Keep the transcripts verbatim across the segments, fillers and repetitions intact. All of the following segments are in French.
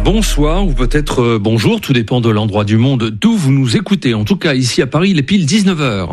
Bonsoir ou peut-être euh, bonjour, tout dépend de l'endroit du monde d'où vous nous écoutez. En tout cas, ici à Paris, il est pile dix-neuf heures.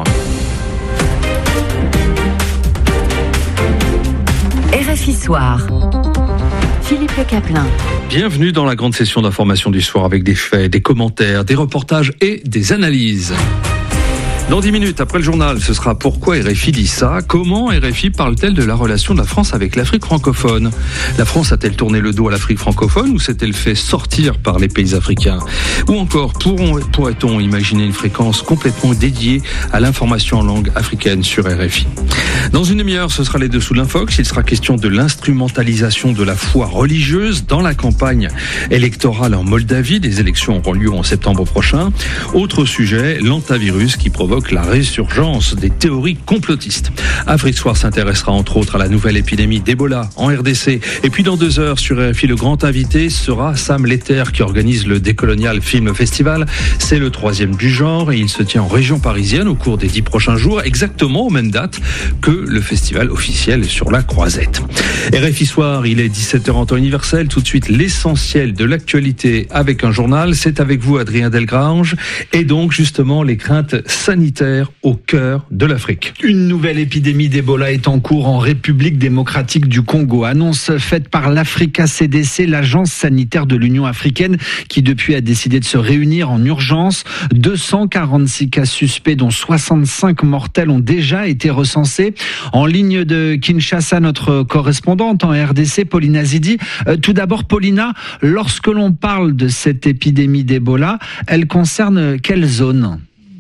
R F I Soir. Philippe Le Caplin. Bienvenue dans la grande session d'information du soir avec des faits, des commentaires, des reportages et des analyses. Dans dix minutes, après le journal, ce sera pourquoi R F I dit ça. Comment R F I parle-t-elle de la relation de la France avec l'Afrique francophone? La France a-t-elle tourné le dos à l'Afrique francophone ou s'est-elle fait sortir par les pays africains? Ou encore, pourront, pourrait-on imaginer une fréquence complètement dédiée à l'information en langue africaine sur R F I? Dans une demi-heure, ce sera les dessous de l'Infox. Il sera question de l'instrumentalisation de la foi religieuse dans la campagne électorale en Moldavie. Les élections auront lieu en septembre prochain. Autre sujet, l'antavirus qui provoque la résurgence des théories complotistes. Afrique Soir s'intéressera entre autres à la nouvelle épidémie d'Ebola en R D C. Et puis dans deux heures sur R F I, le grand invité sera Sam Letter qui organise le Décolonial Film Festival. C'est le troisième du genre et il se tient en région parisienne au cours des dix prochains jours, exactement aux mêmes dates que le festival officiel sur la Croisette. R F I Soir, il est dix-sept heures en temps universel. Tout de suite, l'essentiel de l'actualité avec un journal. C'est avec vous, Adrien Delgrange. Et donc, justement, les craintes sanitaires au cœur de l'Afrique. Une nouvelle épidémie d'Ebola est en cours en République démocratique du Congo. Annonce faite par l'Africa C D C, l'agence sanitaire de l'Union africaine, qui depuis a décidé de se réunir en urgence. deux cent quarante-six cas suspects, dont soixante-cinq mortels, ont déjà été recensés. En ligne de Kinshasa, notre correspondante en R D C, Paulina Zidi. Euh, tout d'abord, Paulina, lorsque l'on parle de cette épidémie d'Ebola, elle concerne quelle zone ?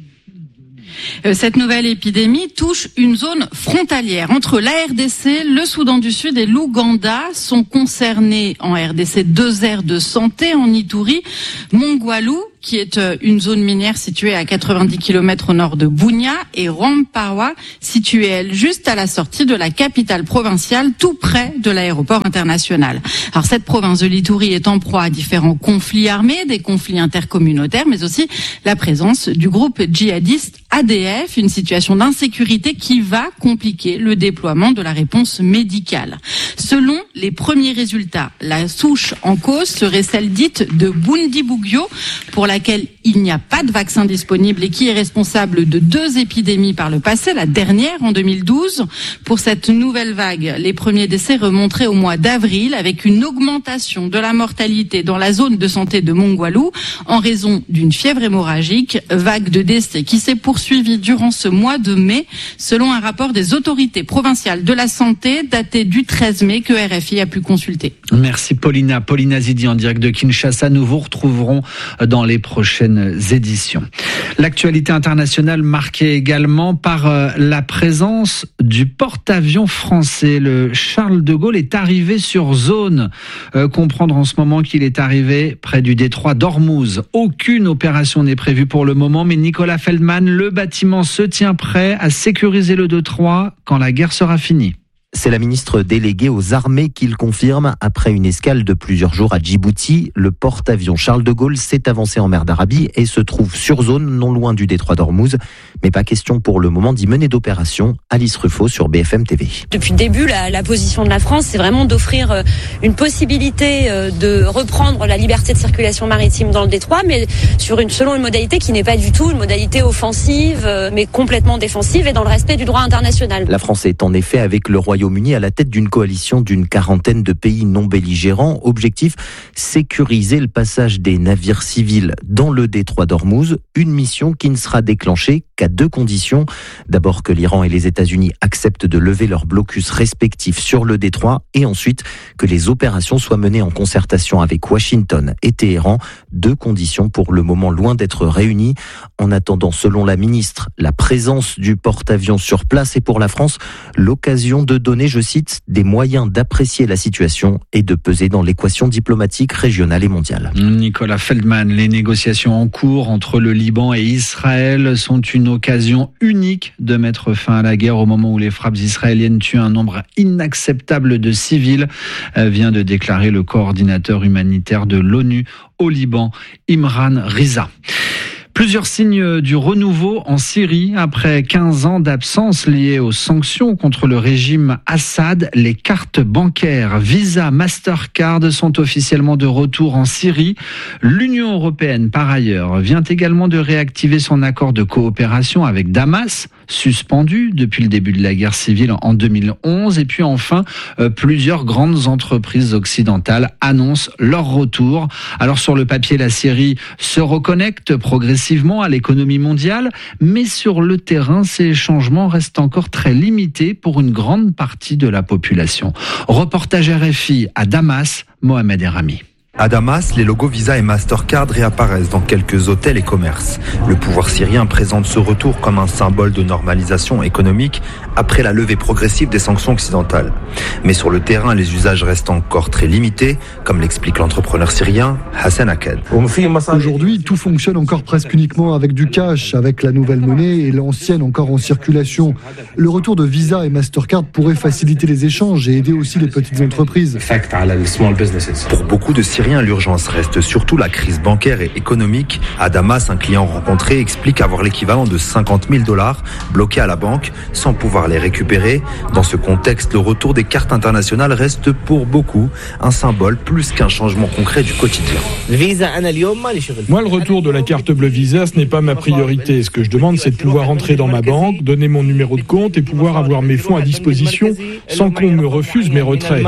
Cette nouvelle épidémie touche une zone frontalière. Entre la R D C, le Soudan du Sud et l'Ouganda sont concernés en R D C deux aires de santé, en Ituri, Mongwalu, qui est une zone minière située à quatre-vingt-dix kilomètres au nord de Bunia, et Rwampara, située, elle, juste à la sortie de la capitale provinciale, tout près de l'aéroport international. Alors, cette province de l'Ituri est en proie à différents conflits armés, des conflits intercommunautaires, mais aussi la présence du groupe djihadiste A D F, une situation d'insécurité qui va compliquer le déploiement de la réponse médicale. Selon les premiers résultats, la souche en cause serait celle dite de Bundibugyo, pour laquelle il n'y a pas de vaccin disponible et qui est responsable de deux épidémies par le passé, la dernière en deux mille douze. Pour cette nouvelle vague, les premiers décès remonteraient au mois d'avril, avec une augmentation de la mortalité dans la zone de santé de Mongwalu en raison d'une fièvre hémorragique, vague de décès qui s'est poursuivie durant ce mois de mai, selon un rapport des autorités provinciales de la santé daté du treize mai que R F I a pu consulter. Merci Paulina. Paulina Zidi en direct de Kinshasa. Nous vous retrouverons dans les prochaines éditions. L'actualité internationale marquée également par la présence du porte-avions français. Le Charles de Gaulle est arrivé sur zone. Euh, comprendre en ce moment qu'il est arrivé près du détroit d'Ormuz. Aucune opération n'est prévue pour le moment, mais Nicolas Feldman, le bâtiment se tient prêt à sécuriser le Détroit quand la guerre sera finie. C'est la ministre déléguée aux armées qui le confirme. Après une escale de plusieurs jours à Djibouti, le porte-avions Charles de Gaulle s'est avancé en mer d'Arabie et se trouve sur zone, non loin du détroit d'Ormuz. Mais pas question pour le moment d'y mener d'opération. Alice Ruffo sur B F M T V. Depuis le début, la, la position de la France, c'est vraiment d'offrir une possibilité de reprendre la liberté de circulation maritime dans le détroit, mais sur une, selon une modalité qui n'est pas du tout une modalité offensive, mais complètement défensive et dans le respect du droit international. La France est en effet avec le Royaume-Uni à la tête d'une coalition d'une quarantaine de pays non belligérants. Objectif, sécuriser le passage des navires civils dans le détroit d'Ormuz. Une mission qui ne sera déclenchée qu'à deux conditions. D'abord que l'Iran et les États-Unis acceptent de lever leurs blocus respectifs sur le détroit et ensuite que les opérations soient menées en concertation avec Washington et Téhéran. Deux conditions pour le moment loin d'être réunies. En attendant, selon la ministre, la présence du porte-avions sur place est pour la France l'occasion de donner, je cite, des moyens d'apprécier la situation et de peser dans l'équation diplomatique régionale et mondiale. Nicolas Feldman, les négociations en cours entre le Liban et Israël sont une occasion unique de mettre fin à la guerre au moment où les frappes israéliennes tuent un nombre inacceptable de civils, vient de déclarer le coordinateur humanitaire de l'ONU au Liban, Imran Riza. Plusieurs signes du renouveau en Syrie. Après quinze ans d'absence liée aux sanctions contre le régime Assad, les cartes bancaires Visa, Mastercard sont officiellement de retour en Syrie. L'Union européenne, par ailleurs, vient également de réactiver son accord de coopération avec Damas, suspendu depuis le début de la guerre civile en deux mille onze. Et puis enfin, euh, plusieurs grandes entreprises occidentales annoncent leur retour. Alors sur le papier, la Syrie se reconnecte progressivement à l'économie mondiale, mais sur le terrain, ces changements restent encore très limités pour une grande partie de la population. Reportage R F I à Damas, Mohamed Erami. À Damas, les logos Visa et Mastercard réapparaissent dans quelques hôtels et commerces. Le pouvoir syrien présente ce retour comme un symbole de normalisation économique après la levée progressive des sanctions occidentales. Mais sur le terrain, les usages restent encore très limités, comme l'explique l'entrepreneur syrien Hassan Aked. Aujourd'hui, tout fonctionne encore presque uniquement avec du cash, avec la nouvelle monnaie et l'ancienne encore en circulation. Le retour de Visa et Mastercard pourrait faciliter les échanges et aider aussi les petites entreprises. Pour beaucoup de Syriens, l'urgence reste surtout la crise bancaire et économique. À Damas, un client rencontré explique avoir l'équivalent de cinquante mille dollars bloqués à la banque sans pouvoir les récupérer. Dans ce contexte, le retour des cartes internationales reste pour beaucoup un symbole plus qu'un changement concret du quotidien. Moi, le retour de la carte bleue Visa, ce n'est pas ma priorité. Ce que je demande, c'est de pouvoir entrer dans ma banque, donner mon numéro de compte et pouvoir avoir mes fonds à disposition sans qu'on me refuse mes retraits.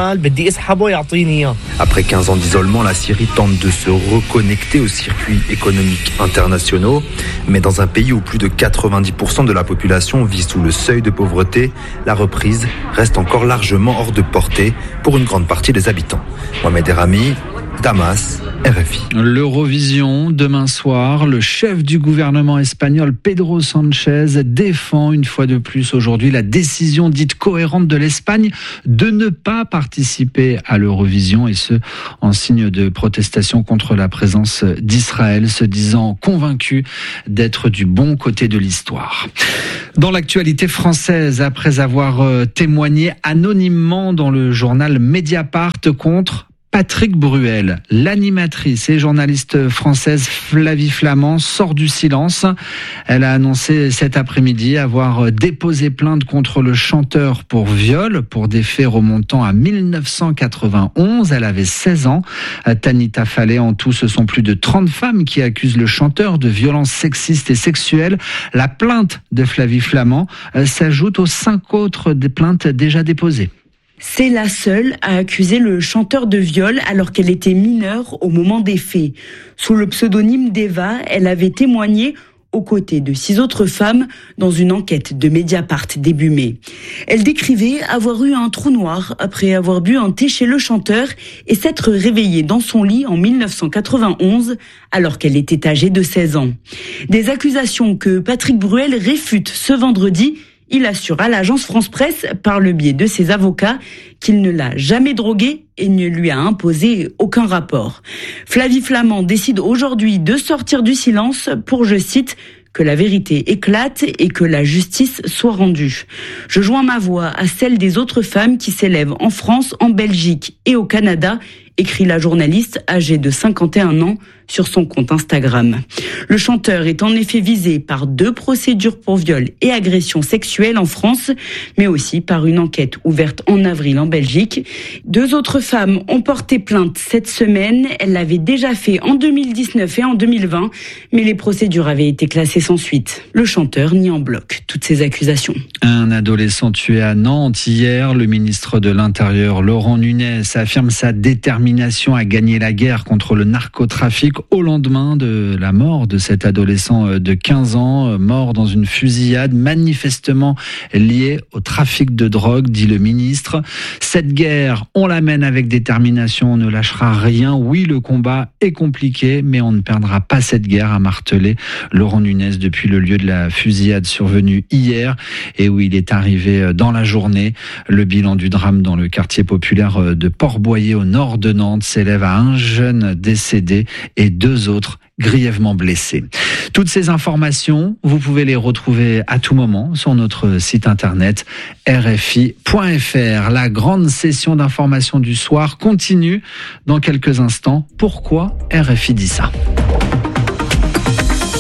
Après quinze ans d'isolement, la Syrie tente de se reconnecter aux circuits économiques internationaux, mais dans un pays où plus de quatre-vingt-dix pour cent de la population vit sous le seuil de pauvreté, la reprise reste encore largement hors de portée pour une grande partie des habitants. Mohamed Erami, Damas, R F I. L'Eurovision, demain soir, le chef du gouvernement espagnol Pedro Sánchez défend une fois de plus aujourd'hui la décision dite cohérente de l'Espagne de ne pas participer à l'Eurovision, et ce en signe de protestation contre la présence d'Israël, se disant convaincu d'être du bon côté de l'histoire. Dans l'actualité française, après avoir témoigné anonymement dans le journal Mediapart contre Patrick Bruel, l'animatrice et journaliste française Flavie Flament sort du silence. Elle a annoncé cet après-midi avoir déposé plainte contre le chanteur pour viol pour des faits remontant à dix-neuf cent quatre-vingt-onze. Elle avait seize ans. Tanita Fallet, en tout, ce sont plus de trente femmes qui accusent le chanteur de violences sexistes et sexuelles. La plainte de Flavie Flament s'ajoute aux cinq autres des plaintes déjà déposées. C'est la seule à accuser le chanteur de viol alors qu'elle était mineure au moment des faits. Sous le pseudonyme d'Eva, elle avait témoigné aux côtés de six autres femmes dans une enquête de Mediapart début mai. Elle décrivait avoir eu un trou noir après avoir bu un thé chez le chanteur et s'être réveillée dans son lit en dix-neuf cent quatre-vingt-onze alors qu'elle était âgée de seize ans. Des accusations que Patrick Bruel réfute ce vendredi. Il assure à l'agence France Presse, par le biais de ses avocats, qu'il ne l'a jamais droguée et ne lui a imposé aucun rapport. Flavie Flament décide aujourd'hui de sortir du silence pour, je cite, que la vérité éclate et que la justice soit rendue. Je joins ma voix à celle des autres femmes qui s'élèvent en France, en Belgique et au Canada, écrit la journaliste âgée de cinquante et un ans sur son compte Instagram. Le chanteur est en effet visé par deux procédures pour viol et agression sexuelle en France, mais aussi par une enquête ouverte en avril en Belgique. Deux autres femmes ont porté plainte cette semaine. Elles l'avaient déjà fait en deux mille dix-neuf et en deux mille vingt, mais les procédures avaient été classées sans suite. Le chanteur nie en bloc toutes ces accusations. Un adolescent tué à Nantes hier. Le ministre de l'Intérieur, Laurent Nunez, affirme sa détermination à gagner la guerre contre le narcotrafic au lendemain de la mort de cet adolescent de quinze ans, mort dans une fusillade manifestement liée au trafic de drogue, dit le ministre. Cette guerre, on la mène avec détermination, on ne lâchera rien. Oui, le combat est compliqué, mais on ne perdra pas cette guerre, a martelé Laurent Nunez depuis le lieu de la fusillade survenue hier et où il est arrivé dans la journée. Le bilan du drame dans le quartier populaire de Port-Boyer au nord de Nantes s'élève à un jeune décédé et deux autres grièvement blessés. Toutes ces informations, vous pouvez les retrouver à tout moment sur notre site internet r f i point f r. La grande session d'information du soir continue dans quelques instants. Pourquoi R F I dit ça ?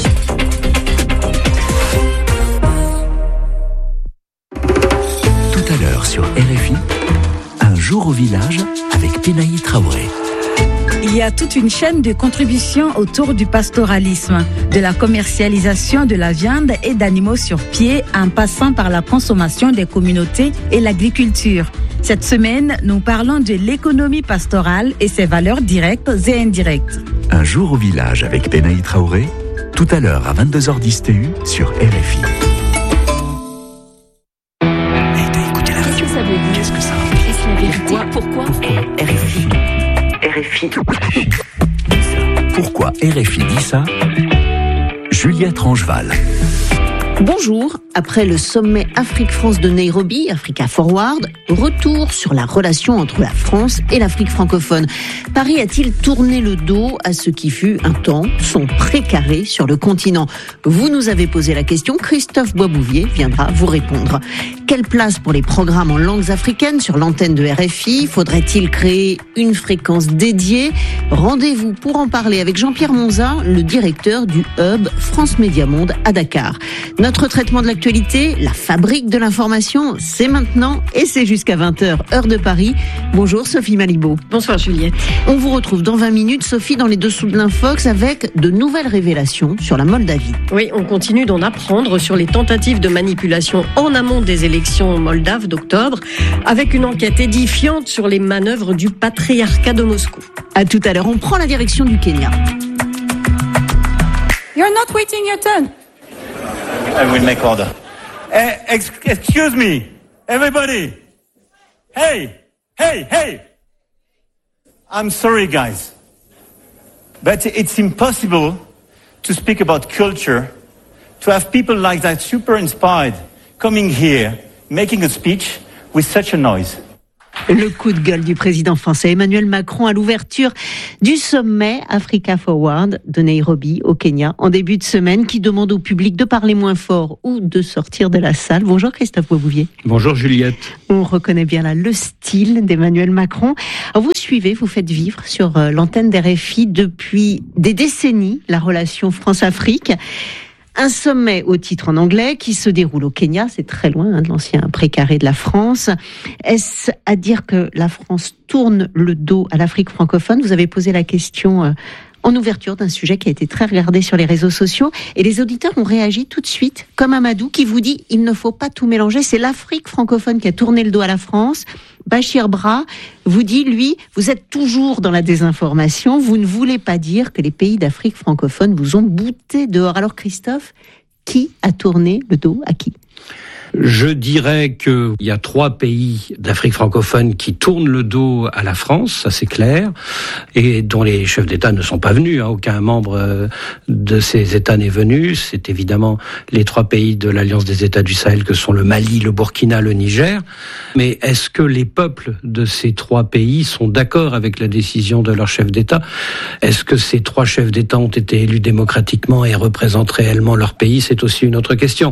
jour au village avec Pénaï Traoré. Il y a toute une chaîne de contributions autour du pastoralisme, de la commercialisation de la viande et d'animaux sur pied en passant par la consommation des communautés et l'agriculture. Cette semaine, nous parlons de l'économie pastorale et ses valeurs directes et indirectes. Un jour au village avec Pénaï Traoré, tout à l'heure à vingt-deux heures dix T U sur R F I. Hey, t'as écouté la radio ? Qu'est-ce que ça veut dire ? Qu'est-ce que ça veut dire ? Pourquoi ? Pourquoi ? Pourquoi R F I ? R F I. Pourquoi R F I dit ça ? Juliette Rangeval. Bonjour, après le sommet Afrique-France de Nairobi, Africa Forward, retour sur la relation entre la France et l'Afrique francophone. Paris a-t-il tourné le dos à ce qui fut un temps son précaré sur le continent ? Vous nous avez posé la question, Christophe Boisbouvier viendra vous répondre. Quelle place pour les programmes en langues africaines sur l'antenne de R F I ? Faudrait-il créer une fréquence dédiée ? Rendez-vous pour en parler avec Jean-Pierre Monza, le directeur du hub France Média Monde à Dakar. Notre traitement de l'actualité, la fabrique de l'information, c'est maintenant et c'est jusqu'à vingt heures, heure de Paris. Bonjour Sophie Malibaud. Bonsoir Juliette. On vous retrouve dans vingt minutes, Sophie, dans les dessous de l'Infox avec de nouvelles révélations sur la Moldavie. Oui, on continue d'en apprendre sur les tentatives de manipulation en amont des élections moldaves d'octobre, avec une enquête édifiante sur les manœuvres du patriarcat de Moscou. À tout à l'heure, on prend la direction du Kenya. You're not waiting your turn. I will make order. Uh, ex- excuse me, everybody. Hey, hey, hey. I'm sorry, guys. But it's impossible to speak about culture, to have people like that super inspired coming here, making a speech with such a noise. Le coup de gueule du président français Emmanuel Macron à l'ouverture du sommet Africa Forward de Nairobi au Kenya en début de semaine, qui demande au public de parler moins fort ou de sortir de la salle. Bonjour Christophe Boisbouvier. Bonjour Juliette. On reconnaît bien là le style d'Emmanuel Macron. Alors vous suivez, vous faites vivre sur l'antenne d'R F I depuis des décennies la relation France-Afrique. Un sommet au titre en anglais qui se déroule au Kenya, c'est très loin hein, de l'ancien précaré de la France. Est-ce à dire que la France tourne le dos à l'Afrique francophone ? Vous avez posé la question euh, en ouverture d'un sujet qui a été très regardé sur les réseaux sociaux et les auditeurs ont réagi tout de suite, comme Amadou qui vous dit il ne faut pas tout mélanger, c'est l'Afrique francophone qui a tourné le dos à la France. Bachir Bra vous dit, lui, vous êtes toujours dans la désinformation, vous ne voulez pas dire que les pays d'Afrique francophone vous ont bouté dehors. Alors Christophe, qui a tourné le dos à qui ? Je dirais qu'il y a trois pays d'Afrique francophone qui tournent le dos à la France, ça c'est clair, et dont les chefs d'État ne sont pas venus. Hein. Aucun membre de ces États n'est venu. C'est évidemment les trois pays de l'Alliance des États du Sahel que sont le Mali, le Burkina, le Niger. Mais est-ce que les peuples de ces trois pays sont d'accord avec la décision de leurs chefs d'État ? Est-ce que ces trois chefs d'État ont été élus démocratiquement et représentent réellement leur pays ? C'est aussi une autre question.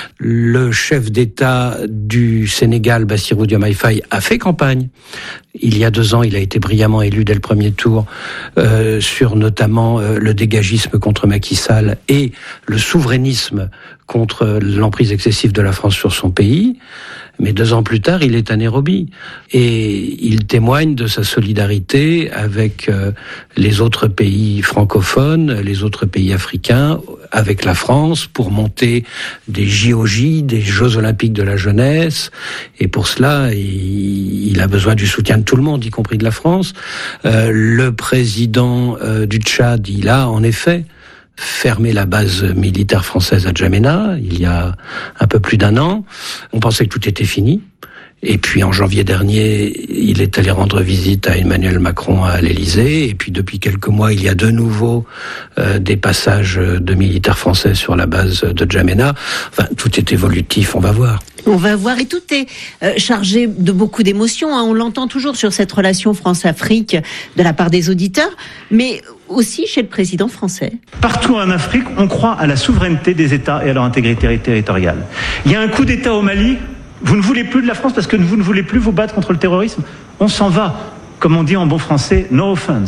Le chef d'État du Sénégal, Bassirou Diomaye Faye, a fait campagne. Il y a deux ans, il a été brillamment élu dès le premier tour euh, sur notamment euh, le dégagisme contre Macky Sall et le souverainisme contre l'emprise excessive de la France sur son pays. Mais deux ans plus tard, il est à Nairobi et il témoigne de sa solidarité avec euh, les autres pays francophones, les autres pays africains, avec la France pour monter des J O J, des Jeux Olympiques de la jeunesse. Et pour cela, il, il a besoin du soutien de tout le monde, y compris de la France. Euh, le président euh, du Tchad, il a en effet fermé la base militaire française à Djamena, il y a un peu plus d'un an. On pensait que tout était fini. Et puis en janvier dernier, il est allé rendre visite à Emmanuel Macron à l'Élysée. Et puis depuis quelques mois, il y a de nouveau euh, des passages de militaires français sur la base de Djamena. Enfin, tout est évolutif, on va voir. On va voir, et tout est euh, chargé de beaucoup d'émotions. Hein. On l'entend toujours sur cette relation France-Afrique de la part des auditeurs, mais aussi chez le président français. Partout en Afrique, on croit à la souveraineté des États et à leur intégrité territoriale. Il y a un coup d'État au Mali. Vous ne voulez plus de la France parce que vous ne voulez plus vous battre contre le terrorisme. On s'en va. Comme on dit en bon français, no offense.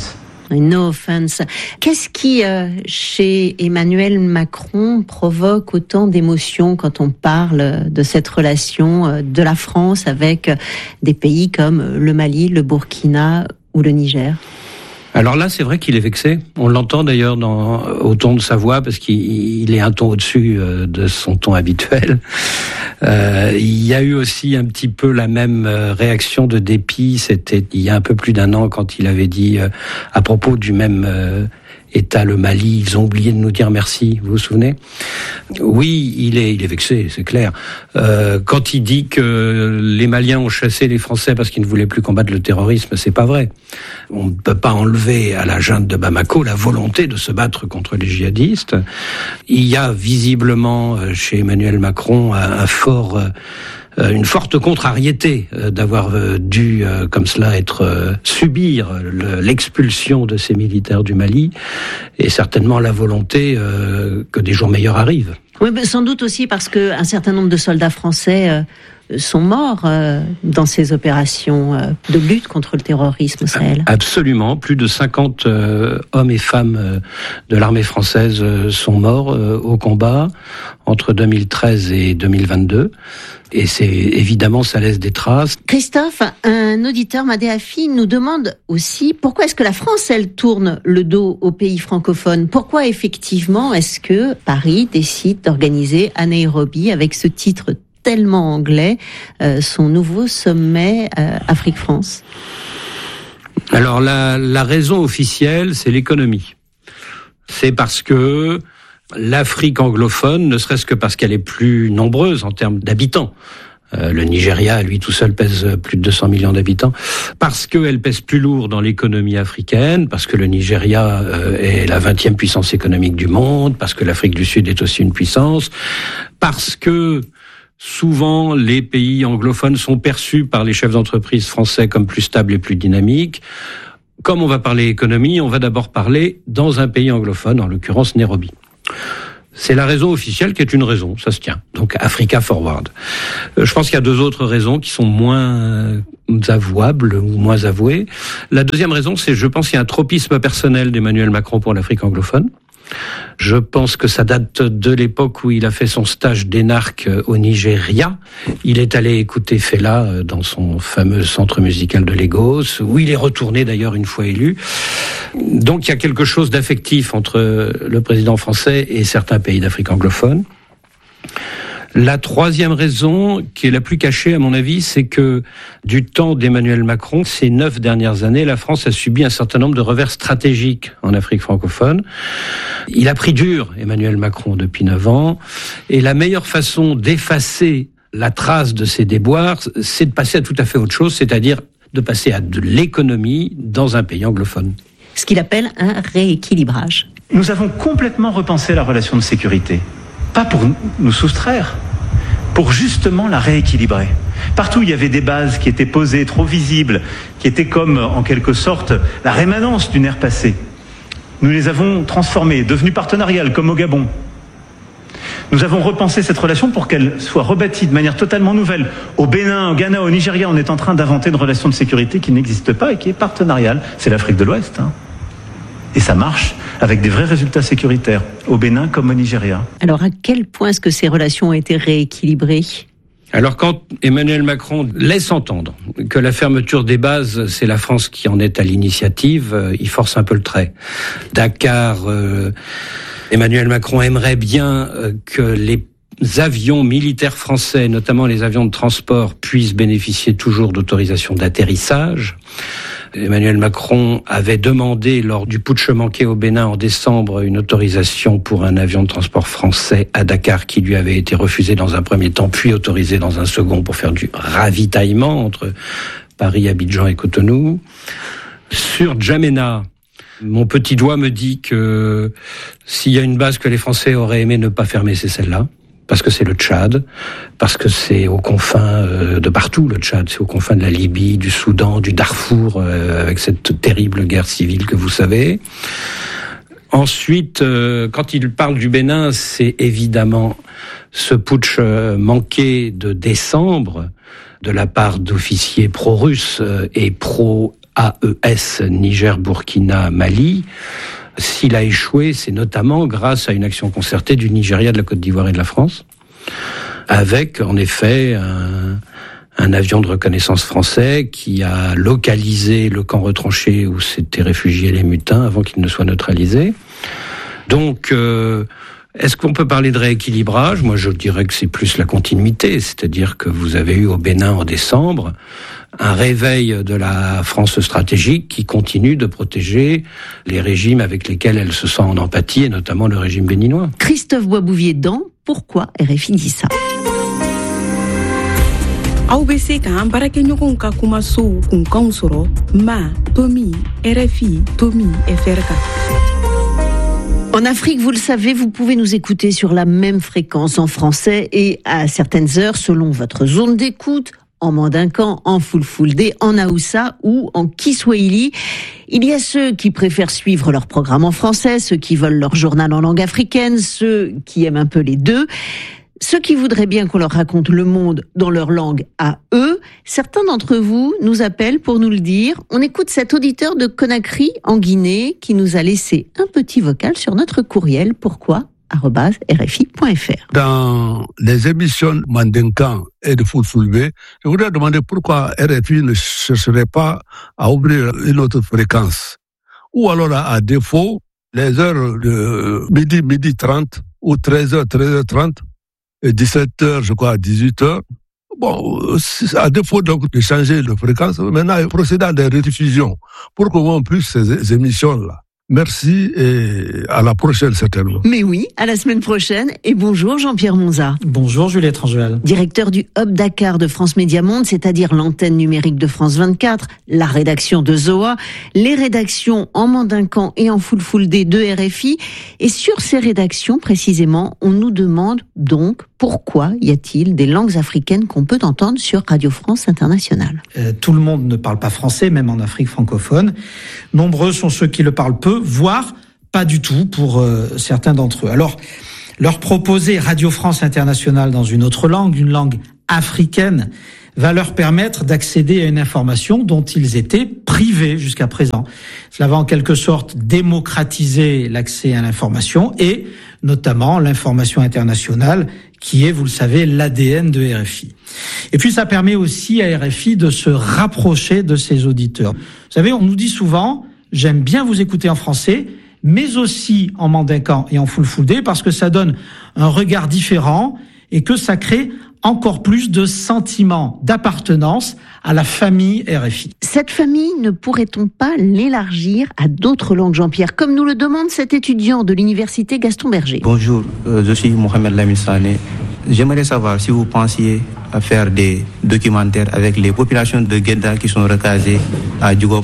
No offense. Qu'est-ce qui, euh, chez Emmanuel Macron, provoque autant d'émotions quand on parle de cette relation euh, de la France avec des pays comme le Mali, le Burkina ou le Niger ? Alors là, c'est vrai qu'il est vexé. On l'entend d'ailleurs dans, au ton de sa voix, parce qu'il est un ton au-dessus de son ton habituel. Euh, il y a eu aussi un petit peu la même réaction de dépit. C'était il y a un peu plus d'un an, quand il avait dit, euh, à propos du même euh, État, le Mali, ils ont oublié de nous dire merci. Vous vous souvenez ? Oui, il est, il est vexé, c'est clair. Euh, quand il dit que les Maliens ont chassé les Français parce qu'ils ne voulaient plus combattre le terrorisme, c'est pas vrai. On ne peut pas enlever à la junte de Bamako la volonté de se battre contre les djihadistes. Il y a visiblement chez Emmanuel Macron un fort, une forte contrariété d'avoir dû, comme cela, être subir l'expulsion de ces militaires du Mali, et certainement la volonté que des jours meilleurs arrivent. Oui, mais sans doute aussi parce que un certain nombre de soldats français euh, sont morts euh, dans ces opérations euh, de lutte contre le terrorisme au Sahel. Absolument, plus de cinquante euh, hommes et femmes euh, de l'armée française euh, sont morts euh, au combat entre deux mille treize et deux mille vingt-deux. Et c'est évidemment, ça laisse des traces. Christophe, un auditeur Madéafi nous demande aussi pourquoi est-ce que la France, elle, tourne le dos aux pays francophones ? Pourquoi effectivement est-ce que Paris décide d'organiser à Nairobi, avec ce titre tellement anglais, euh, son nouveau sommet euh, Afrique-France ? Alors la, la raison officielle, c'est l'économie. C'est parce que l'Afrique anglophone, ne serait-ce que parce qu'elle est plus nombreuse en termes d'habitants. Euh, le Nigeria, lui tout seul, pèse plus de deux cents millions d'habitants. Parce qu'elle pèse plus lourd dans l'économie africaine, parce que le Nigeria euh, est la vingtième puissance économique du monde, parce que l'Afrique du Sud est aussi une puissance, parce que souvent les pays anglophones sont perçus par les chefs d'entreprise français comme plus stables et plus dynamiques. Comme on va parler économie, on va d'abord parler dans un pays anglophone, en l'occurrence Nairobi. C'est la raison officielle qui est une raison, ça se tient. Donc Africa Forward. Je pense qu'il y a deux autres raisons qui sont moins avouables ou moins avouées. La deuxième raison, c'est, je pense, qu'il y a un tropisme personnel d'Emmanuel Macron pour l'Afrique anglophone. Je pense que ça date de l'époque où il a fait son stage d'énarque au Nigeria. Il est allé écouter Fela dans son fameux centre musical de Lagos, où il est retourné d'ailleurs une fois élu. Donc il y a quelque chose d'affectif entre le président français et certains pays d'Afrique anglophone. La troisième raison, qui est la plus cachée à mon avis, c'est que du temps d'Emmanuel Macron, ces neuf dernières années, la France a subi un certain nombre de revers stratégiques en Afrique francophone. Il a pris dur, Emmanuel Macron, depuis neuf ans, et la meilleure façon d'effacer la trace de ces déboires, c'est de passer à tout à fait autre chose, c'est-à-dire de passer à de l'économie dans un pays anglophone. Ce qu'il appelle un rééquilibrage. Nous avons complètement repensé la relation de sécurité. Pas pour nous soustraire, pour justement la rééquilibrer. Partout, il y avait des bases qui étaient posées, trop visibles, qui étaient comme, en quelque sorte, la rémanence d'une ère passée. Nous les avons transformées, devenues partenariales, comme au Gabon. Nous avons repensé cette relation pour qu'elle soit rebâtie de manière totalement nouvelle. Au Bénin, au Ghana, au Nigeria, on est en train d'inventer une relation de sécurité qui n'existe pas et qui est partenariale. C'est l'Afrique de l'Ouest, hein. Et ça marche avec des vrais résultats sécuritaires, au Bénin comme au Nigeria. Alors à quel point est-ce que ces relations ont été rééquilibrées ? Alors quand Emmanuel Macron laisse entendre que la fermeture des bases, c'est la France qui en est à l'initiative, euh, il force un peu le trait. Dakar, euh, Emmanuel Macron aimerait bien euh, que les avions militaires français, notamment les avions de transport, puissent bénéficier toujours d'autorisation d'atterrissage. Emmanuel Macron avait demandé, lors du putsch manqué au Bénin en décembre, une autorisation pour un avion de transport français à Dakar qui lui avait été refusé dans un premier temps, puis autorisé dans un second pour faire du ravitaillement entre Paris, Abidjan et Cotonou. Sur Djamena, mon petit doigt me dit que s'il y a une base que les Français auraient aimé ne pas fermer, c'est celle-là. Parce que c'est le Tchad, parce que c'est aux confins de partout, le Tchad, c'est aux confins de la Libye, du Soudan, du Darfour, euh, avec cette terrible guerre civile que vous savez. Ensuite, euh, quand il parle du Bénin, c'est évidemment ce putsch manqué de décembre de la part d'officiers pro-russes et pro A E S, Niger, Burkina, Mali. S'il a échoué, c'est notamment grâce à une action concertée du Nigeria, de la Côte d'Ivoire et de la France, avec en effet un, un avion de reconnaissance français qui a localisé le camp retranché où s'étaient réfugiés les mutins avant qu'ils ne soient neutralisés. Donc, euh, est-ce qu'on peut parler de rééquilibrage ? Moi, je dirais que c'est plus la continuité, c'est-à-dire que vous avez eu au Bénin en décembre un réveil de la France stratégique qui continue de protéger les régimes avec lesquels elle se sent en empathie, et notamment le régime béninois. Christophe Boisbouvier dans Pourquoi R F I dit ça ? Aw bɛ se k'an baarakɛɲɔgɔnw ka kumasow kunkanw sɔrɔ ma tomi R F I tomi F R K. En Afrique, vous le savez, vous pouvez nous écouter sur la même fréquence en français et à certaines heures selon votre zone d'écoute, en mandinkan, en fulfulde, en haoussa ou en kiswahili. Il y a ceux qui préfèrent suivre leur programme en français, ceux qui veulent leur journal en langue africaine, ceux qui aiment un peu les deux. Ceux qui voudraient bien qu'on leur raconte le monde dans leur langue à eux, certains d'entre vous nous appellent pour nous le dire. On écoute cet auditeur de Conakry, en Guinée, qui nous a laissé un petit vocal sur notre courriel. Pourquoi arobase r f i point f r. Dans les émissions Mandinkan et de Fulfulde, je voudrais demander pourquoi R F I ne chercherait pas à ouvrir une autre fréquence. Ou alors, à défaut, les heures de midi, midi trente, ou treize heures, treize heures trente, et dix-sept heures, je crois, à dix-huit heures. Bon, à défaut donc de changer de fréquence, maintenant, procéder à des rediffusions pour qu'on puisse ces émissions-là. Merci et à la prochaine certainement. Mais oui, à la semaine prochaine et bonjour Jean-Pierre Monza. Bonjour Juliette Rangeval. Directeur du Hub Dakar de France Média Monde, c'est-à-dire l'antenne numérique de France vingt-quatre, la rédaction de Zoa, les rédactions en mandinkan et en fulfulde de R F I. Et sur ces rédactions précisément, on nous demande donc pourquoi y a-t-il des langues africaines qu'on peut entendre sur Radio France Internationale. euh, Tout le monde ne parle pas français, même en Afrique francophone. Nombreux sont ceux qui le parlent peu, voire pas du tout pour euh, certains d'entre eux. Alors, leur proposer Radio France Internationale dans une autre langue, une langue africaine, va leur permettre d'accéder à une information dont ils étaient privés jusqu'à présent. Cela va en quelque sorte démocratiser l'accès à l'information et notamment l'information internationale qui est, vous le savez, l'A D N de R F I. Et puis ça permet aussi à R F I de se rapprocher de ses auditeurs. Vous savez, on nous dit souvent, j'aime bien vous écouter en français, mais aussi en mandinkan et en fulfulde parce que ça donne un regard différent et que ça crée encore plus de sentiments d'appartenance à la famille R F I. Cette famille, ne pourrait-on pas l'élargir à d'autres langues, Jean-Pierre, comme nous le demande cet étudiant de l'université Gaston Berger? Bonjour, euh, je suis Mohamed Lamine Sané. J'aimerais savoir si vous pensiez à faire des documentaires avec les populations de Guedda qui sont recasées à Djougop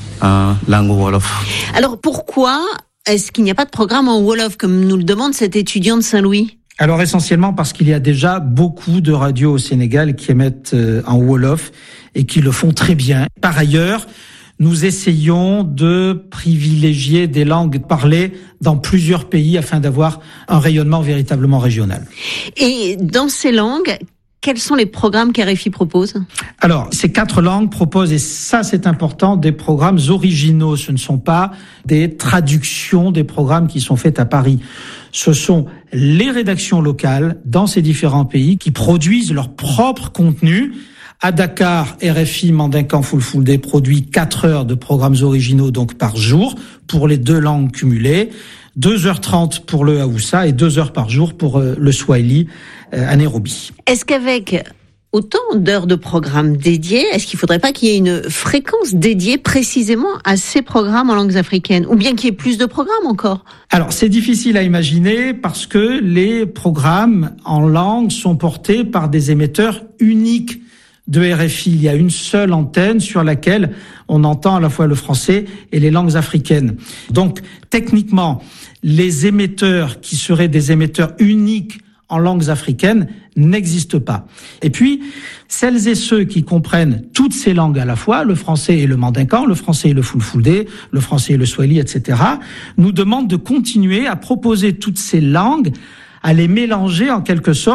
en langue Wolof. Alors pourquoi est-ce qu'il n'y a pas de programme en Wolof, comme nous le demande cet étudiant de Saint-Louis? Alors essentiellement parce qu'il y a déjà beaucoup de radios au Sénégal qui émettent en Wolof et qui le font très bien. Par ailleurs, nous essayons de privilégier des langues parlées dans plusieurs pays afin d'avoir un rayonnement véritablement régional. Et dans ces langues, quels sont les programmes qu'R F I propose? Alors, ces quatre langues proposent, et ça c'est important, des programmes originaux. Ce ne sont pas des traductions des programmes qui sont faits à Paris. Ce sont les rédactions locales dans ces différents pays qui produisent leur propre contenu. À Dakar, R F I Mandinkan Fulfulde produit quatre heures de programmes originaux donc par jour pour les deux langues cumulées. deux heures trente pour le Haoussa et deux heures par jour pour euh, le Swahili euh, à Nairobi. Est-ce qu'avec autant d'heures de programmes dédiés, est-ce qu'il ne faudrait pas qu'il y ait une fréquence dédiée précisément à ces programmes en langues africaines? Ou bien qu'il y ait plus de programmes encore? Alors, c'est difficile à imaginer parce que les programmes en langue sont portés par des émetteurs uniques de R F I. Il y a une seule antenne sur laquelle on entend à la fois le français et les langues africaines. Donc, techniquement, les émetteurs qui seraient des émetteurs uniques en langues africaines n'existent pas. Et puis, celles et ceux qui comprennent toutes ces langues à la fois, le français et le mandinkan, le français et le fulfulde, le français et le swahili, et cetera, nous demandent de continuer à proposer toutes ces langues, à les mélanger en quelque sorte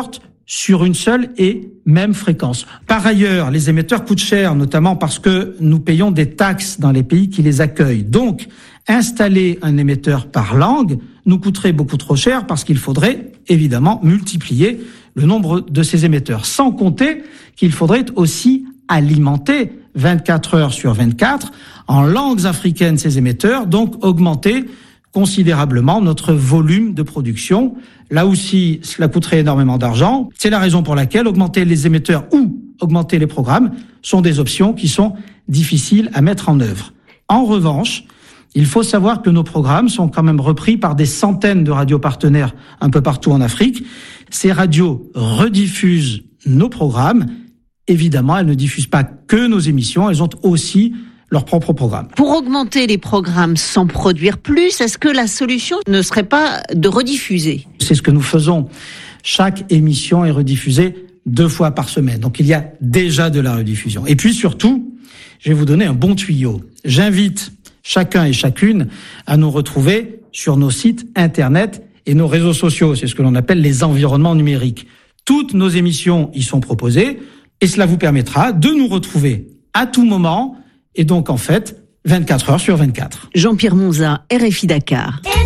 sur une seule et même fréquence. Par ailleurs, les émetteurs coûtent cher, notamment parce que nous payons des taxes dans les pays qui les accueillent. Donc, installer un émetteur par langue nous coûterait beaucoup trop cher parce qu'il faudrait évidemment multiplier le nombre de ces émetteurs. Sans compter qu'il faudrait aussi alimenter vingt-quatre heures sur vingt-quatre en langues africaines ces émetteurs, donc augmenter considérablement notre volume de production. Là aussi, cela coûterait énormément d'argent. C'est la raison pour laquelle augmenter les émetteurs ou augmenter les programmes sont des options qui sont difficiles à mettre en œuvre. En revanche, il faut savoir que nos programmes sont quand même repris par des centaines de radios partenaires un peu partout en Afrique. Ces radios rediffusent nos programmes. Évidemment, elles ne diffusent pas que nos émissions, elles ont aussi leurs propres programmes. Pour augmenter les programmes sans produire plus, est-ce que la solution ne serait pas de rediffuser ? C'est ce que nous faisons. Chaque émission est rediffusée deux fois par semaine. Donc il y a déjà de la rediffusion. Et puis surtout, je vais vous donner un bon tuyau. J'invite chacun et chacune à nous retrouver sur nos sites internet et nos réseaux sociaux. C'est ce que l'on appelle les environnements numériques. Toutes nos émissions y sont proposées et cela vous permettra de nous retrouver à tout moment et donc en fait vingt-quatre heures sur vingt-quatre. Jean-Pierre Monza, R F I Dakar.